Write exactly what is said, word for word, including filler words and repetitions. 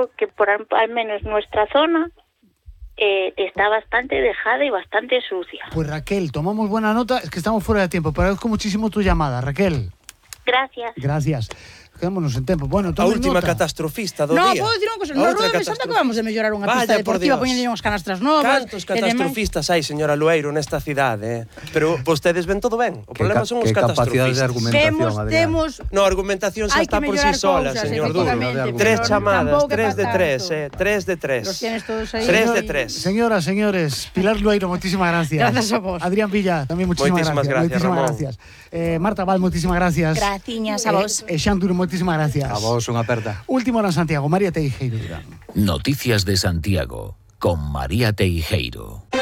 digo que por al, al menos nuestra zona eh, está bastante dejada y bastante sucia. Pues Raquel, tomamos buena nota, es que estamos fuera de tiempo, pero agradezco muchísimo tu llamada, Raquel. Gracias. Gracias. Quedémonos en tempo. Bueno, a última nota. catastrofista do no, día. No, podo dicir unha cosa. No Rueda Mesanta acabamos de mellorar unha pista deportiva poñendo unhas canastras novas. Cantos catastrofistas hai, señora Lueiro, nesta cidade, eh? Pero vostedes ven todo ben. O problema son os catastrofistas. De argumentación, temos, temos... No, argumentación xa está por si sola, señor Duro. Tres chamadas, tres de tres, eh? Tres de tres. Los tienes todos ahí. Tres de tres. Señoras, señores, Pilar Lueiro, muchísimas gracias. Gracias a vos. Adrián Villa, también muchísimas Moitísimas gracias. gracias, Muchísimas Ramón. gracias. Eh, Marta Val, muchísimas gracias. Graciñas a vos. Eh, eh, Xan Duro, muchísimas gracias. A vos unha aperta. Último hora en Santiago, María Teijeiro. Noticias de Santiago con María Teijeiro.